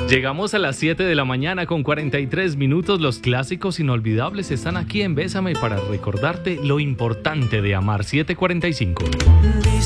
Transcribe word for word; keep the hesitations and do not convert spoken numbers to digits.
Llegamos a las siete de la mañana con cuarenta y tres minutos. Los clásicos inolvidables están aquí en Bésame para recordarte lo importante de amar. siete cuarenta y cinco.